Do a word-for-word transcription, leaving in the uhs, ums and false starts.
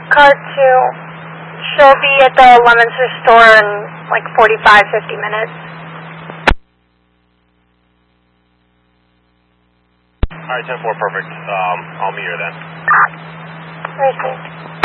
car two. She'll be at the Lemonster store in like forty-five, fifty minutes. Alright, ten four, perfect. Um, I'll meet her then. Received.